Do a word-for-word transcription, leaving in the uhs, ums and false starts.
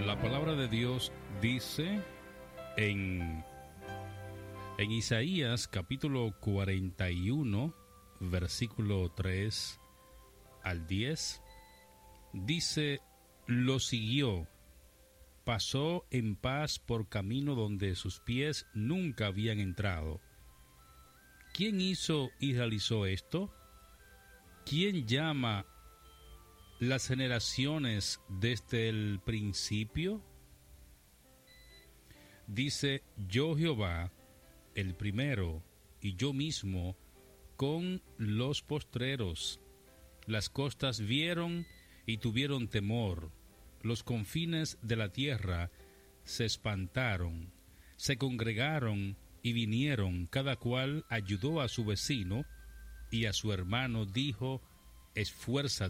La palabra de Dios dice en, en Isaías capítulo cuarenta y uno, versículo tres al diez, dice: lo siguió, pasó en paz por camino donde sus pies nunca habían entrado. ¿Quién hizo y realizó esto? ¿Quién llama las generaciones desde el principio? Dice: yo Jehová, el primero, y yo mismo con los postreros. Las costas vieron y tuvieron temor, los confines de la tierra se espantaron, se congregaron y vinieron, cada cual ayudó a su vecino, y a su hermano dijo: esfuérzate.